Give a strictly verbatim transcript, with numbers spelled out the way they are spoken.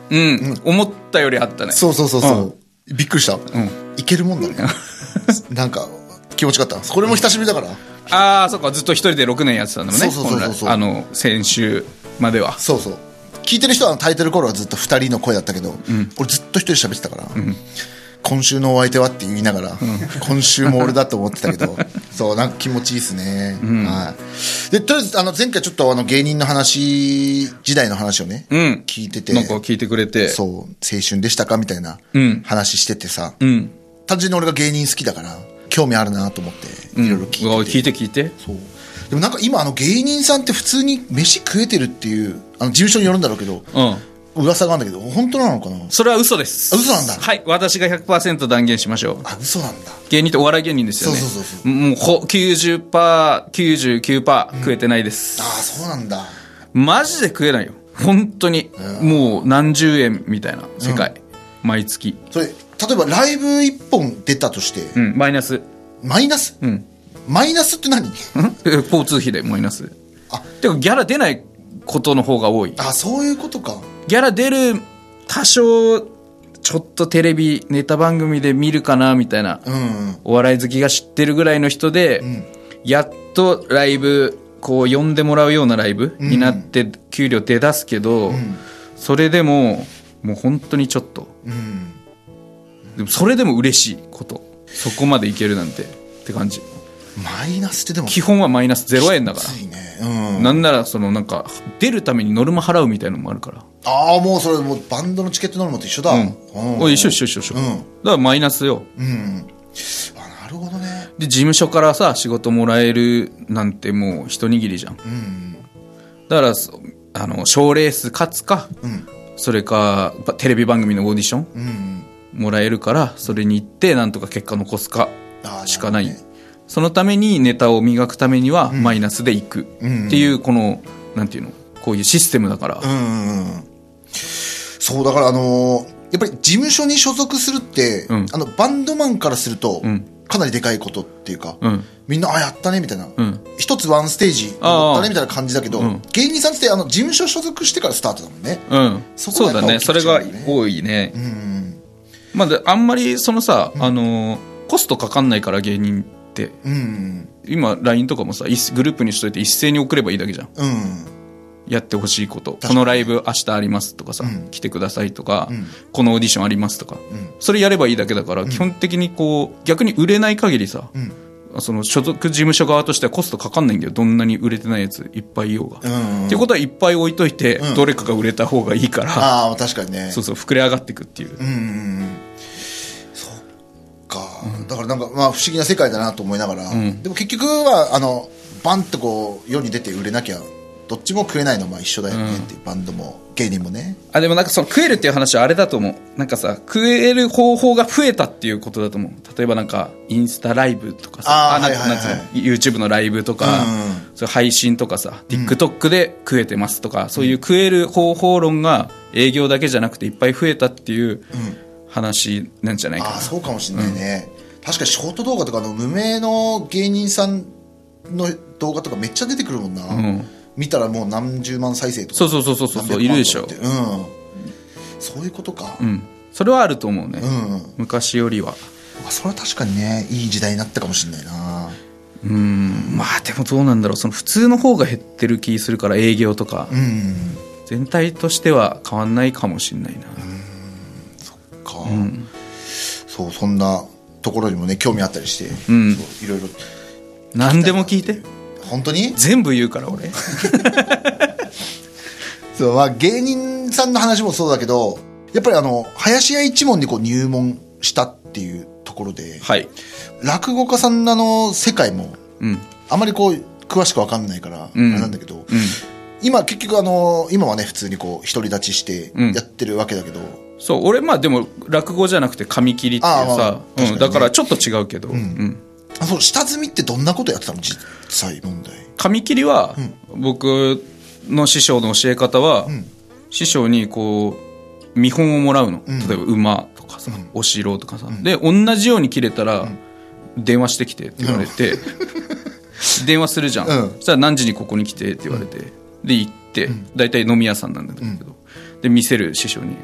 うん、うん、思ったよりあったね。 そうそうそうそう、うん、びっくりした、うん、いけるもんだねなんか気持ちよかった。これも久しぶりだから。 ああ、そっか、ずっと一人でろくねんやってたんだもんね。 そうそうそうそう、 あの先週までは。 そうそう、聞いてる人はタイトルコールはずっとふたりの声だったけど、うん、俺ずっと一人喋ってたから、うん、今週のお相手はって言いながら、うん、今週も俺だと思ってたけどそうなんか気持ちいいですね、うん、はい。でとりあえずあの前回ちょっとあの芸人の話時代の話をね、うん、聞いてて、 なんか聞いてくれて、 そう青春でしたかみたいな話しててさ、うん、単純に俺が芸人好きだから興味あるなと思っていろいろ聞いてて、うん、 聞いて聞いて。 そうでもなんか今あの芸人さんって普通に飯食えてるっていうあの事務所によるんだろうけど、うん、噂があるんだけど本当なのかな。 それは嘘です。 あ、嘘なんだ。 はい、私が ひゃくパーセント 断言しましょう。 あ、嘘なんだ。 芸人ってお笑い芸人ですよね。 そうそうそうそう、 もうほ きゅうじゅっパーセント、きゅうじゅうきゅうパーセント 食えてないです、 うん、ああそうなんだ。 マジで食えないよ本当に、うん、もう何十円みたいな世界、うん、毎月。 それ例えばライブいっぽん出たとして、 うん、マイナス。 マイナス、うん、マイナスって何交通費でマイナス。あ、てかギャラ出ないことの方が多い。 あ、そういうことか。 ギャラ出る多少ちょっとテレビネタ番組で見るかなみたいな、うんうん、お笑い好きが知ってるぐらいの人で、うん、やっとライブこう呼んでもらうようなライブになって給料出だすけど、うん、それでももう本当にちょっと、うん、でもそれでも嬉しいこと、そこまでいけるなんてって感じ。 マイナスってでも基本はマイナスゼロえんだから、 きついね、 うん、なんならそのなんか出るためにノルマ払うみたいなのもあるから。 ああ、もうそれもうバンドのチケットノルマと一緒だ、うんうん、一緒一緒一緒一緒、うん、だからマイナスよ、うん、 あ、なるほどね。 で事務所からさ仕事もらえるなんてもう一握りじゃん、うん、だからあの賞レース勝つか、うん、それかテレビ番組のオーディション、うん、もらえるからそれに行ってなんとか結果残すかしかない、ね、そのためにネタを磨くためにはマイナスでいくっていうこのなんていうの、こういうシステムだから、うんうんうん、 そうだからあのー、やっぱり事務所に所属するって、うん、あのバンドマンからすると、うん、かなりでかいことっていうか、うん、みんなあやったねみたいな、うん、一つワンステージ登ったねみたいな感じだけど、うん、芸人さんってあの事務所所属してからスタートだもんね、うん、そこがやっぱ大きい、ね、そうだね、それが多いね、うんうん、まあ、あんまりそのさ、うん、あのコストかかんないから芸人って、うん、今 ライン とかもさグループにしといて一斉に送ればいいだけじゃん、うん、やってほしいこと、このライブ明日ありますとかさ、うん、来てくださいとか、うん、このオーディションありますとか、うん、それやればいいだけだから、うん、基本的にこう逆に売れない限りさ、うん、その所属事務所側としてはコストかかんないんだよ、どんなに売れてないやついっぱいいようが、うんうん、っていうことはいっぱい置いといて、うん、どれかが売れた方がいいから、ああ確かにね、 そうそう膨れ上がっていくっていう、うんうんうん、 そっか、うん、だからなんかまあ不思議な世界だなと思いながら、うん、でも結局はあのバンとこう世に出て売れなきゃどっちも食えないのはまあ一緒だよねっていう、うん、バンドも芸人もね。あ、でもなんかその食えるっていう話はあれだと思う。なんかさ食える方法が増えたっていうことだと思う。例えばなんかインスタライブとかさ、あ、なんかなんつうの、YouTube のライブとか、うん、そう配信とかさ、うん、TikTok で食えてますとか、うん、そういう食える方法論が営業だけじゃなくていっぱい増えたっていう話なんじゃないかな。あ、そうかもしれないね、うん、確かにショート動画とかの無名の芸人さんの動画とかめっちゃ出てくるもんな、うん、見たらもう何十万再生とか、そうそうそうそうそういるでしょ、うん、そういうことか、うん、それはあると思うね、うん、昔よりは。それは確かにねいい時代になったかもしれないな。うん、まあでもどうなんだろう、その普通の方が減ってる気するから営業とか、うん、全体としては変わんないかもしれないな。うん、そっか、うん、そう、そんなところにもね興味あったりして、うん、いろいろ何でも聞いて。本当に全部言うから俺そう、まあ、芸人さんの話もそうだけどやっぱりあの林家一門にこう入門したっていうところで、はい、落語家さんの世界も、うん、あまりこう詳しく分かんないから、うん、あれなんだけど、うん、今結局あの今はね普通にこう独り立ちしてやってるわけだけど、うん、そう俺まあでも落語じゃなくて紙切りっていうさ、まあまあね、うん、だからちょっと違うけど、うんうん、あ、そう、下積みってどんなことやってたの実際問題。紙切りは、うん、僕の師匠の教え方は、うん、師匠にこう見本をもらうの、うん、例えば馬とかさ、うん、お城とかさ、うん、で同じように切れたら、うん、電話してきてって言われて、うん、電話するじゃん、うん、そしたら何時にここに来てって言われて、うん、で行って、うん、大体飲み屋さんなんだけど、うん、で見せる師匠に